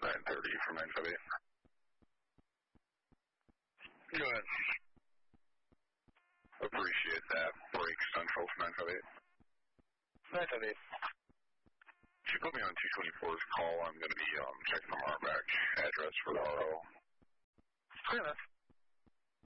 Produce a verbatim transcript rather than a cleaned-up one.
nine thirty from nine five eight. Go ahead. Appreciate that. Break Central from nine five eight. nine five eight. If you put me on two twenty-four's call, I'm going to be um, checking the Marmac address for the R O. Fair enough.